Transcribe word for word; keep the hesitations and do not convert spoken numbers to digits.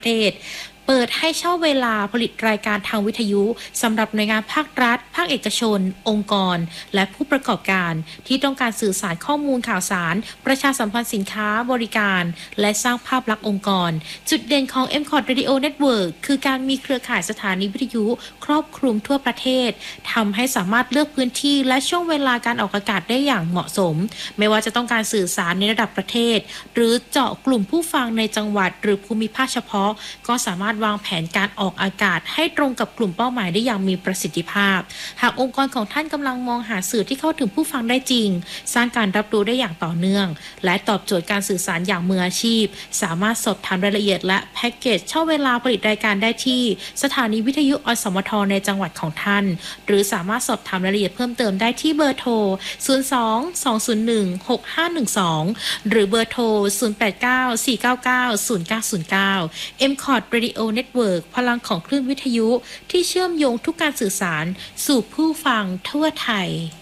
ประเทศเปิดให้เช่าเวลาผลิตรายการทางวิทยุสำหรับหน่วยงานภาครัฐภาคเอกชนองค์กรและผู้ประกอบการที่ต้องการสื่อสารข้อมูลข่าวสารประชาสัมพันธ์สินค้าบริการและสร้างภาพลักษณ์องค์กรจุดเด่นของ เอ็ม คอร์ด Radio Network คือการมีเครือข่ายสถานีวิทยุครอบคลุมทั่วประเทศทำให้สามารถเลือกพื้นที่และช่วงเวลาการออกอากาศได้อย่างเหมาะสมไม่ว่าจะต้องการสื่อสารในระดับประเทศหรือเจาะกลุ่มผู้ฟังในจังหวัดหรือภูมิภาคเฉพาะก็สามารถวางแผนการออกอากาศให้ตรงกับกลุ่มเป้าหมายได้อย่างมีประสิทธิภาพหากองค์กรของท่านกำลังมองหาสื่อที่เข้าถึงผู้ฟังได้จริงสร้างการรับรู้ได้อย่างต่อเนื่องและตอบโจทย์การสื่อสารอย่างมืออาชีพสามารถสอบถามรายละเอียดและแพ็กเกจเช่าเวลาผลิตรายการได้ที่สถานีวิทยุอสมทในจังหวัดของท่านหรือสามารถสอบถามรายละเอียดเพิ่มเติมได้ที่เบอร์โทรศูนย์ สอง สอง ศูนย์ หนึ่ง หก ห้า หนึ่ง สองหรือเบอร์โทรศูนย์ แปด เก้า สี่ เก้า เก้า ศูนย์ เก้า ศูนย์ เก้า เอ็ม คอร์ด Radio Network พลังของคลื่นวิทยุที่เชื่อมโยงทุกการสื่อสารสู่ผู้ฟังทั่วไทย